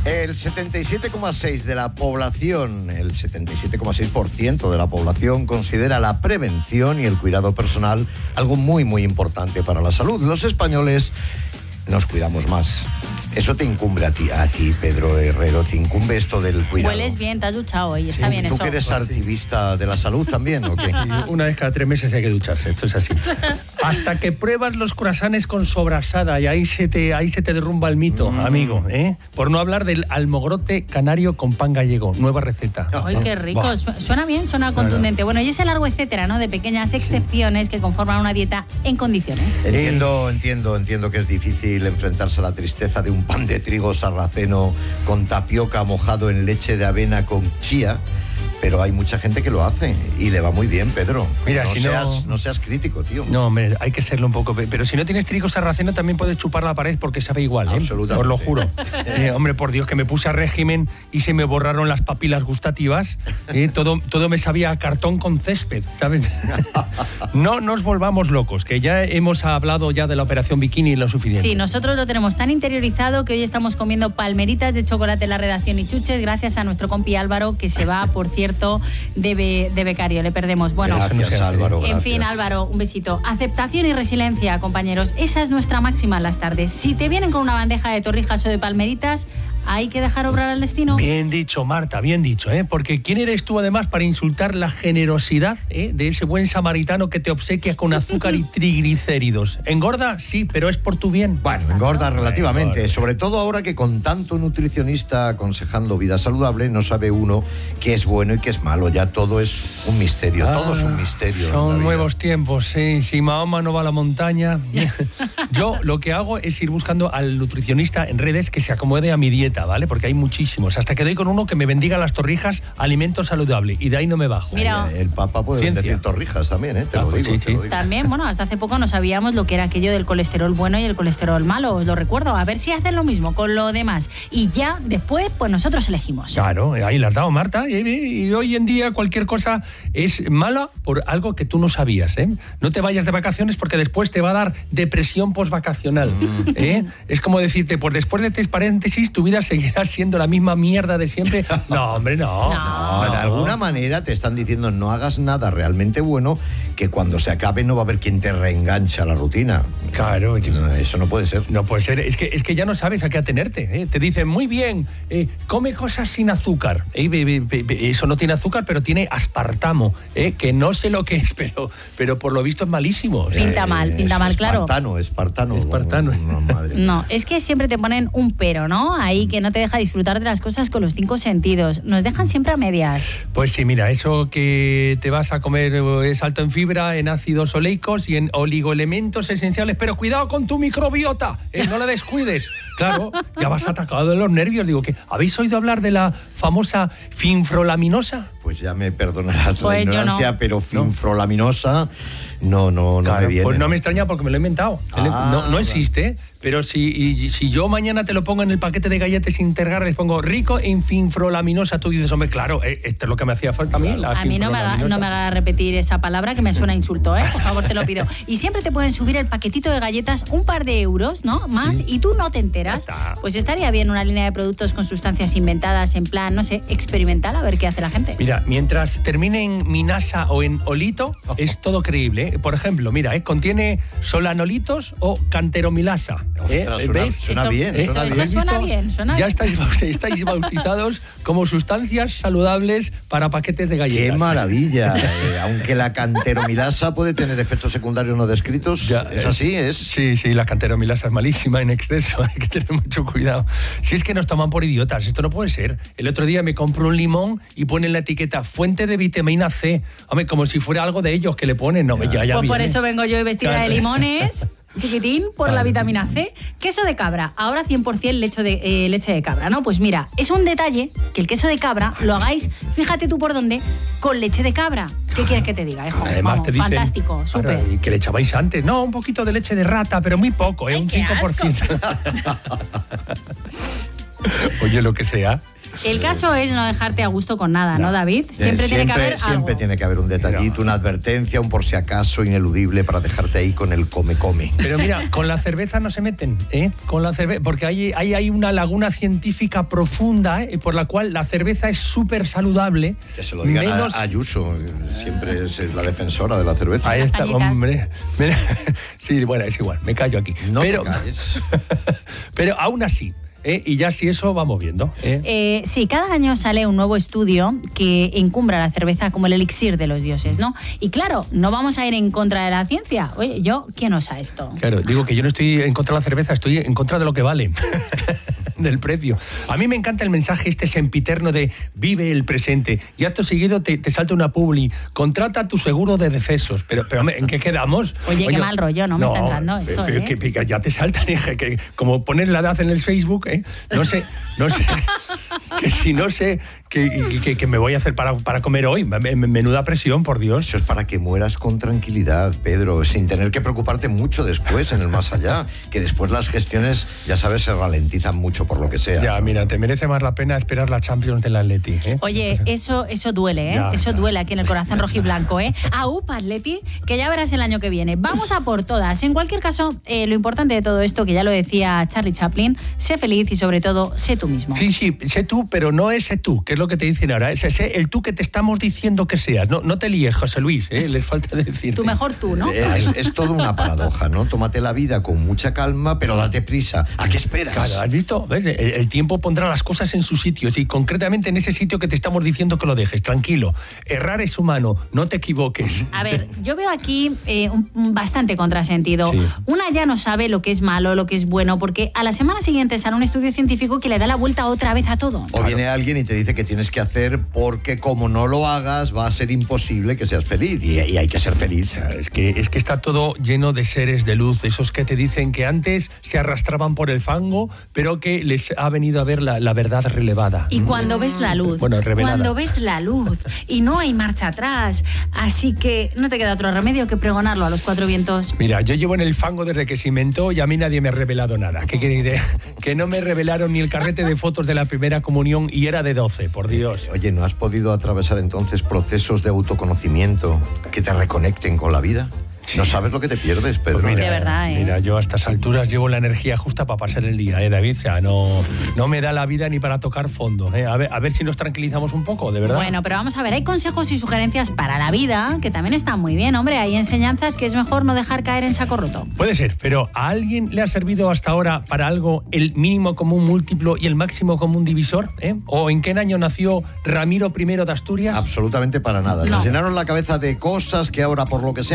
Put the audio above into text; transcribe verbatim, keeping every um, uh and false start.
El setenta y siete coma seis de la población, el setenta y siete coma seis por ciento de la población considera la prevención y el cuidado personal algo muy, muy importante para la salud. Los españoles nos cuidamos más. Eso te incumbe a ti, a ti, Pedro Herrero, te incumbe esto del cuidado. Hueles bien, te has duchado hoy, está ¿Tú, bien ¿Tú eso? que eres activista de la salud también o qué? Una vez cada tres meses hay que ducharse, esto es así. Hasta que pruebas los croissants con sobrasada y ahí se te, ahí se te derrumba el mito, mm. amigo, ¿eh? Por no hablar del almogrote canario con pan gallego, nueva receta. ¡Ay, qué rico! Bah. Suena bien, suena contundente. Bueno, y ese largo etcétera, ¿no? De pequeñas excepciones que conforman una dieta en condiciones. Entiendo, entiendo, entiendo que es difícil enfrentarse a la tristeza de un pan de trigo sarraceno con tapioca mojado en leche de avena con chía, pero hay mucha gente que lo hace y le va muy bien, Pedro. Mira, no, si seas, no... no seas crítico, tío. No, hombre, hay que serlo un poco. Pero si no tienes trigo sarraceno también puedes chupar la pared porque sabe igual, ¿eh? Absolutamente. Os lo juro. eh, hombre, por Dios, que me puse a régimen y se me borraron las papilas gustativas. ¿eh? Todo, todo me sabía a cartón con césped, ¿sabes? No nos volvamos locos, que ya hemos hablado ya de la operación bikini lo suficiente. Sí, nosotros lo tenemos tan interiorizado que hoy estamos comiendo palmeritas de chocolate en la redacción y chuches gracias a nuestro compi Álvaro, que se va, por cierto, de De, de becario, le perdemos. Bueno, gracias, Álvaro. En gracias. fin, Álvaro, un besito. Aceptación y resiliencia, compañeros. Esa es nuestra máxima en las tardes. Si te vienen con una bandeja de torrijas o de palmeritas, hay que dejar obrar al destino. Bien dicho, Marta, bien dicho, ¿eh? Porque ¿quién eres tú además para insultar la generosidad ¿eh? de ese buen samaritano que te obsequia con azúcar y triglicéridos? ¿Engorda? Sí, pero es por tu bien. Bueno, engorda relativamente, engorda. Sobre todo ahora que con tanto nutricionista aconsejando vida saludable, no sabe uno qué es bueno y qué es malo. Ya todo es un misterio, ah, todo es un misterio. Son nuevos tiempos, sí. Si Mahoma no va a la montaña... Yo lo que hago es ir buscando al nutricionista en redes que se acomode a mi dieta, ¿vale? Porque hay muchísimos. Hasta que doy con uno que me bendiga las torrijas, alimento saludable. Y de ahí no me bajo. Mira, el Papa puede Ciencia. bendecir torrijas también, ¿eh? Te, ah, lo digo, sí, te sí. lo digo. También, bueno, hasta hace poco no sabíamos lo que era aquello del colesterol bueno y el colesterol malo. Os lo recuerdo. A ver si hacen lo mismo con lo demás. Y ya después, pues nosotros elegimos. Claro, ahí la has dado, Marta. Y, y hoy en día cualquier cosa es mala por algo que tú no sabías, ¿eh? No te vayas de vacaciones porque después te va a dar depresión postvacacional. ¿eh? Es como decirte, pues después de tres paréntesis, tu vida seguirá siendo la misma mierda de siempre. No, hombre, no. No, de alguna manera te están diciendo no hagas nada realmente bueno, que cuando se acabe no va a haber quien te reengancha a la rutina. Claro. No, eso no puede ser. No puede ser. Es que, es que ya no sabes a qué atenerte. ¿eh? Te dicen, muy bien, eh, come cosas sin azúcar. Eh, be, be, be, eso no tiene azúcar, pero tiene aspartamo, eh, que no sé lo que es, pero, pero por lo visto es malísimo. Pinta mal, pinta es, mal, claro. Espartano, espartano. Espartano. No, madre. No, es que siempre te ponen un pero, ¿no? Ahí que no te deja disfrutar de las cosas con los cinco sentidos. Nos dejan siempre a medias. Pues sí, mira, eso que te vas a comer es alto en fibra, en ácidos oleicos y en oligoelementos esenciales, pero cuidado con tu microbiota, ¿eh? No la descuides. Claro, ya vas atacado de los nervios. Digo, que ¿habéis oído hablar de la famosa finfrolaminosa? Pues ya me perdonarás pues la ignorancia, no. pero finfrolaminosa no, no, no claro, me viene. Pues no me extraña porque me lo he inventado. Ah, no, no existe, pero si, y, si yo mañana te lo pongo en el paquete de galletas Intergar, les pongo rico en finfrolaminosa, tú dices, hombre, claro, esto es lo que me hacía falta a mí. La a mí no me, haga, no me haga repetir esa palabra que me suena a insulto, ¿eh? Por favor, te lo pido. Y siempre te pueden subir el paquetito de galletas un par de euros, ¿no? Más, sí. Y tú no te enteras. Pues estaría bien una línea de productos con sustancias inventadas en plan, no sé, experimental, a ver qué hace la gente. Mira, mientras termine en minasa o en olito, es todo creíble, ¿eh? Por ejemplo, mira, ¿eh? Contiene solanolitos o canteromilasa. ¿eh? Ostras, suena, suena eso, bien. Eso, suena, eso bien. suena bien. Suena ya bien. Estáis, estáis bautizados como sustancias saludables para paquetes de galletas. ¡Qué maravilla! eh, aunque la canteromilasa puede tener efectos secundarios no descritos, ya, ¿es así? ¿Es? Sí, sí, la canteromilasa es malísima en exceso, hay que tener mucho cuidado. Si es que nos toman por idiotas, esto no puede ser. El otro día me compro un limón y ponen la etiqueta fuente de vitamina C. Hombre, como si fuera algo de ellos que le ponen. No, ya, ya pues viene. Por eso vengo yo vestida claro. de limones, chiquitín, por claro. la vitamina C. Queso de cabra, ahora cien por ciento leche de, eh, leche de cabra, ¿no? Pues mira, es un detalle que el queso de cabra lo hagáis, fíjate tú por dónde, con leche de cabra. ¿Qué quieres que te diga, hijo? Además Vamos, te dicen, fantástico, súper. Y que le echabais antes. No, un poquito de leche de rata, pero muy poco, ¿eh? Ay, un cinco por ciento. Oye, lo que sea. El caso es no dejarte a gusto con nada, ¿no, David? Siempre, Eh, tiene que haber siempre algo. tiene que haber un detallito, una advertencia, un por si acaso ineludible para dejarte ahí con el come-come. Pero mira, con la cerveza no se meten, ¿eh? Con la cerveza, porque ahí hay, hay una laguna científica profunda, ¿eh? Por la cual la cerveza es súper saludable. Que se lo digan menos... a, a Ayuso, siempre es la defensora de la cerveza. Ahí está, Cañitas. hombre. Mira, sí, bueno, es igual, me callo aquí. No pero, te calles. pero aún así, ¿eh? Y ya si eso vamos viendo. ¿eh? Eh, sí, cada año sale un nuevo estudio que encumbra la cerveza como el elixir de los dioses, ¿no? Y claro, no vamos a ir en contra de la ciencia. Oye, yo, ¿quién osa esto? Claro, digo que yo no estoy en contra de la cerveza, estoy en contra de lo que vale. Del precio. A mí me encanta el mensaje este sempiterno de vive el presente y acto seguido te, te salta una publi, contrata tu seguro de decesos. Pero, pero ¿en qué quedamos? Oye, qué mal rollo, ¿no? Me está entrando esto, que, ¿eh? que, que ya te saltan, que, que, como poner la edad en el Facebook, ¿eh? No sé, no sé, que si no sé que, que, que me voy a hacer para, para comer hoy. Menuda presión, por Dios. Eso es para que mueras con tranquilidad, Pedro, sin tener que preocuparte mucho después en el más allá, que después las gestiones, ya sabes, se ralentizan mucho por lo que sea. Ya, mira, te merece más la pena esperar la Champions del Atleti, ¿eh? Oye, eso, eso duele, ¿eh? Ya, eso ya. duele aquí en el corazón rojiblanco, ¿eh? Aupa, Atleti, que ya verás el año que viene. Vamos a por todas. En cualquier caso, eh, lo importante de todo esto, que ya lo decía Charlie Chaplin, sé feliz y sobre todo, sé tú mismo. Sí, sí, sé tú, pero no ese tú, que es lo que te dicen ahora. Es ese, el tú que te estamos diciendo que seas. No, no te líes, José Luis, ¿eh? Les falta decirte. Tú mejor tú, ¿no? Es, es todo una paradoja, ¿no? Tómate la vida con mucha calma, pero date prisa. ¿A qué esperas? Claro, ¿has visto? ¿Ves? El, el tiempo pondrá las cosas en su sitio, y concretamente en ese sitio que te estamos diciendo que lo dejes. Tranquilo. Errar es humano, no te equivoques. A ver, yo veo aquí eh, un, un bastante contrasentido. Sí. Una ya no sabe lo que es malo, lo que es bueno, porque a la semana siguiente sale un estudio científico que le da la vuelta otra vez a todo. O viene alguien y te dice que tienes que hacer porque como no lo hagas va a ser imposible que seas feliz y, y hay que ser feliz. Es que, es que está todo lleno de seres de luz, esos que te dicen que antes se arrastraban por el fango, pero que les ha venido a ver la, la verdad relevada. Y cuando ves la luz, Bueno, revelada. cuando ves la luz y no hay marcha atrás, así que no te queda otro remedio que pregonarlo a los cuatro vientos. Mira, yo llevo en el fango desde que se inventó y a mí nadie me ha revelado nada. ¿Qué quiere decir? Que no me revelaron ni el carrete de fotos de la primera comunión y era de doce, por Dios. Oye, ¿no has podido atravesar entonces procesos de autoconocimiento que te reconecten con la vida? No sabes lo que te pierdes, Pedro. Pues mira, De verdad, ¿eh? Mira, yo a estas alturas llevo la energía justa para pasar el día, ¿eh, David? O sea, no, no me da la vida ni para tocar fondo, ¿eh? A ver, a ver si nos tranquilizamos un poco, de verdad. Bueno, pero vamos a ver, hay consejos y sugerencias para la vida que también están muy bien, hombre. Hay enseñanzas que es mejor no dejar caer en saco roto. Puede ser, pero ¿a alguien le ha servido hasta ahora para algo el mínimo común múltiplo y el máximo común divisor? ¿Eh? ¿O en qué año nació Ramiro primero de Asturias? Absolutamente para nada. No. Nos llenaron la cabeza de cosas que ahora, por lo que sea,